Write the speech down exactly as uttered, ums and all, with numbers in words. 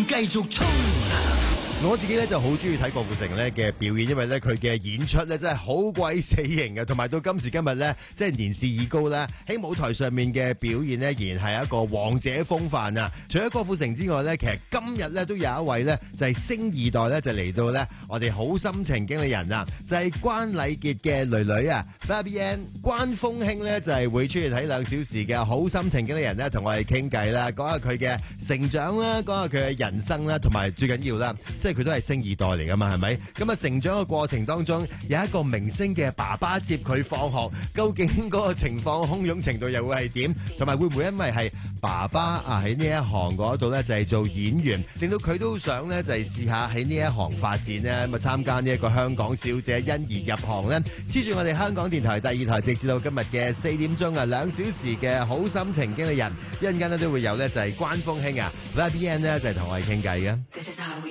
繼續衝。 我自己咧就好中意睇郭富城咧嘅表演，因為咧佢嘅演出咧真係好鬼死型嘅，同埋到今時今日咧，即係年事已高咧，喺舞台上面嘅表現咧，仍然係一個王者風範啊！除咗郭富城之外咧，其實今日咧都有一位咧就係星二代咧就嚟到咧我哋好心情經理人啊，就係關禮傑嘅女女啊 Fabienne 關風興咧就係會出現喺兩小時嘅好心情經理人咧，同我哋傾偈啦，講下佢嘅成長啦，講下佢嘅人生啦，同埋最緊要啦。即係佢都係星二代嚟噶嘛，係咪？咁啊，成長嘅過程當中，有一個明星嘅爸爸接佢放學，究竟嗰個情況洶湧程度又會係點？同埋會唔會因為係爸爸啊喺呢一行嗰度咧就係做演員，令到佢都想咧就係試下喺呢一行發展呢？咁啊參加呢一個香港小姐欣宜入行呢？黐住我哋香港電台第二台，直至到今日嘅四點鐘啊，兩小時嘅好心情經理人，一陣間咧都會有咧就係關風興啊 Fabienne 咧就係同我哋傾偈嘅。